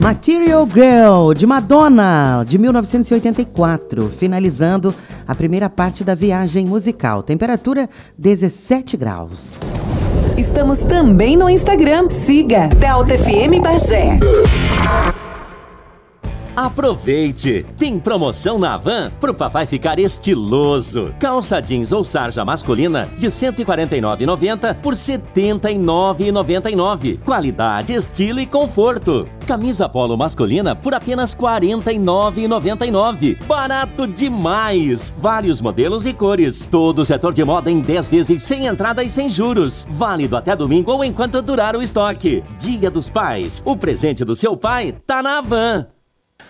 Material Girl, de Madonna, de 1984, finalizando a primeira parte da viagem musical. Temperatura 17 graus. Estamos também no Instagram. Siga Delta FM Bagé. Aproveite! Tem promoção na Havan pro papai ficar estiloso. Calça jeans ou sarja masculina de R$ 149,90 por R$ 79,99. Qualidade, estilo e conforto. Camisa polo masculina por apenas R$ 49,99. Barato demais! Vários modelos e cores. Todo o setor de moda em 10 vezes sem entrada e sem juros. Válido até domingo ou enquanto durar o estoque. Dia dos Pais. O presente do seu pai tá na Havan.